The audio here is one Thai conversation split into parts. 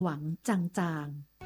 หวังจาง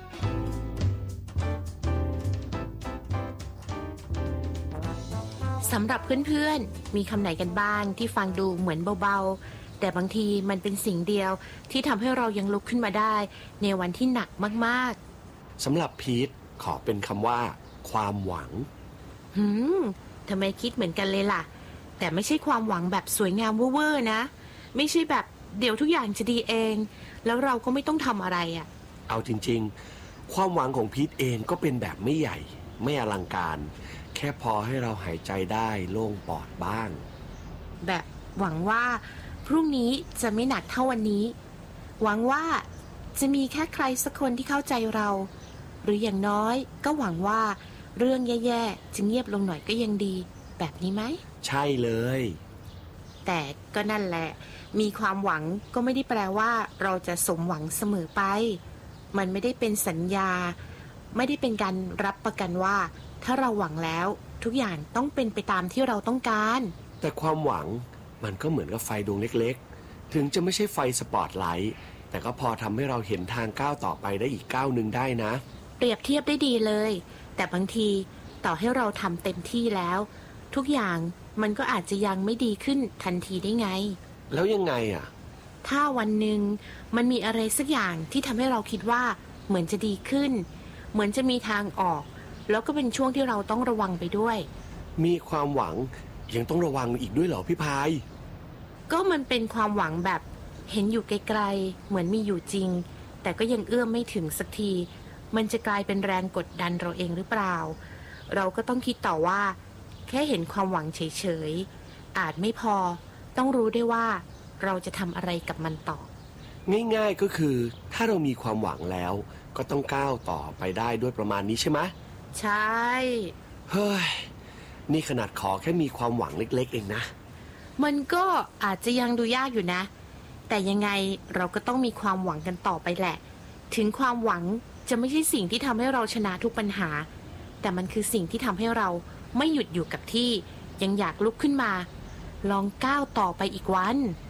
สำหรับเพื่อนๆมีคำไหนกันบ้างที่ฟังดูเหมือนเบาๆแต่บางทีมันเป็นสิ่งเดียวที่ทำให้เรายังลุกขึ้นมาได้ในวันที่หนักมากๆสำหรับพีทขอเป็นคำว่าความหวังทำไมคิดเหมือนกันเลยล่ะแต่ไม่ใช่ความหวังแบบสวยงามเวอร์ๆนะไม่ใช่แบบเดี๋ยวทุกอย่างจะดีเองแล้วเราก็ไม่ต้องทำอะไรอ่ะเอาจริงๆความหวังของพีทเองก็เป็นแบบไม่ใหญ่ไม่อลังการแค่พอให้เราหายใจได้โล่งปอดบ้างแบบหวังว่าพรุ่งนี้จะไม่หนักเท่าวันนี้หวังว่าจะมีแค่ใครสักคนที่เข้าใจเราหรืออย่างน้อยก็หวังว่าเรื่องแย่ๆจะเงียบลงหน่อยก็ยังดีแบบนี้ไหมใช่เลยแต่ก็นั่นแหละมีความหวังก็ไม่ได้แปลว่าเราจะสมหวังเสมอไปมันไม่ได้เป็นสัญญาไม่ได้เป็นการรับประกันว่าถ้าเราหวังแล้วทุกอย่างต้องเป็นไปตามที่เราต้องการแต่ความหวังมันก็เหมือนกับไฟดวงเล็กๆถึงจะไม่ใช่ไฟสปอตไลท์แต่ก็พอทำให้เราเห็นทางก้าวต่อไปได้อีกก้าวหนึ่งได้นะเปรียบเทียบได้ดีเลยแต่บางทีต่อให้เราทำเต็มที่แล้วทุกอย่างมันก็อาจจะยังไม่ดีขึ้นทันทีได้ไงแล้วยังไงอ่ะถ้าวันหนึ่งมันมีอะไรสักอย่างที่ทำให้เราคิดว่าเหมือนจะดีขึ้นเหมือนจะมีทางออกแล้วก็เป็นช่วงที่เราต้องระวังไปด้วยมีความหวังยังต้องระวังอีกด้วยเหรอพี่พายก็มันเป็นความหวังแบบเห็นอยู่ไกลๆเหมือนมีอยู่จริงแต่ก็ยังเอื้อมไม่ถึงสักทีมันจะกลายเป็นแรงกดดันเราเองหรือเปล่าเราก็ต้องคิดต่อว่าแค่เห็นความหวังเฉยๆอาจไม่พอต้องรู้ได้ว่าเราจะทำอะไรกับมันต่อง่ายๆก็คือถ้าเรามีความหวังแล้วก็ต้องก้าวต่อไปได้ด้วยประมาณนี้ใช่ไหมใช่เฮ้ยนี่ขนาดขอแค่มีความหวังเล็กๆเองนะมันก็อาจจะยังดูยากอยู่นะแต่ยังไงเราก็ต้องมีความหวังกันต่อไปแหละถึงความหวังจะไม่ใช่สิ่งที่ทำให้เราชนะทุกปัญหาแต่มันคือสิ่งที่ทำให้เราไม่หยุดอยู่กับที่ยังอยากลุกขึ้นมาลองก้าวต่อไปอีกวัน